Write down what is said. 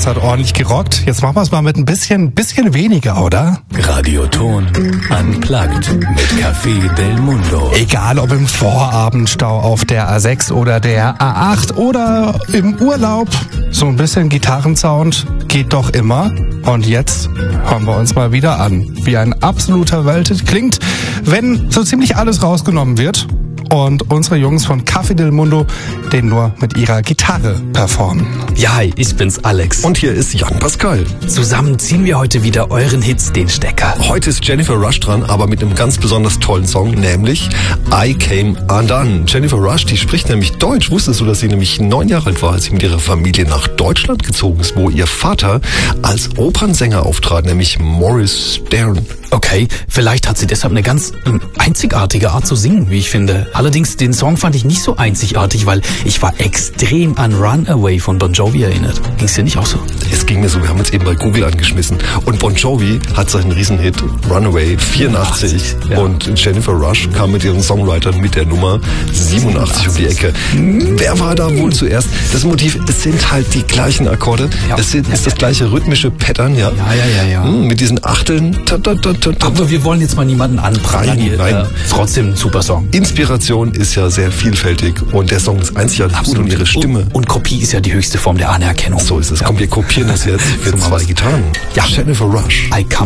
hat ordentlich gerockt. Jetzt machen wir es mal mit ein bisschen weniger, oder? Radioton Unplugged mit Café Del Mundo. Egal ob im Vorabendstau auf der A6 oder der A8 oder im Urlaub, so ein bisschen Gitarrensound geht doch immer. Und jetzt hören wir uns mal wieder an, wie ein absoluter Welthit klingt, wenn so ziemlich alles rausgenommen wird und unsere Jungs von Café Del Mundo den nur mit ihrer Gitarre performen. Ja, hi, ich bin's Alex. Und hier ist Jan Pascal. Zusammen ziehen wir heute wieder euren Hits den Stecker. Heute ist Jennifer Rush dran, aber mit einem ganz besonders tollen Song, nämlich I Came Undone. Jennifer Rush, die spricht nämlich Deutsch. Wusstest du, dass sie nämlich 9 Jahre alt war, als sie mit ihrer Familie nach Deutschland gezogen ist, wo ihr Vater als Opernsänger auftrat, nämlich Morris Stern. Okay, vielleicht hat sie deshalb eine ganz einzigartige Art zu singen, wie ich finde. Allerdings, den Song fand ich nicht so einzigartig, weil ich war extrem an Runaway von Bon Jovi erinnert. Ging's dir nicht auch so? Es ging mir so, wir haben uns eben bei Google angeschmissen. Und Bon Jovi hat seinen Riesenhit Runaway 84 ja. Und Jennifer Rush kam mit ihren Songwritern mit der Nummer 87 um die Ecke. Wer war da wohl zuerst? Das Motiv, es sind halt die gleichen Akkorde. Ja. Es ist das gleiche rhythmische Pattern, ja. Ja. Mit diesen Achteln. Aber wir wollen jetzt mal niemanden anprangern. Nein. Trotzdem ein super Song. Inspiration ist ja sehr vielfältig und der Song ist einzigartig gut und ihre Stimme. Und Kopie ist ja die höchste Form der Anerkennung. So ist es. Komm, wir kopieren das jetzt für 2 Gitarren. Ja. Jennifer Rush. I Come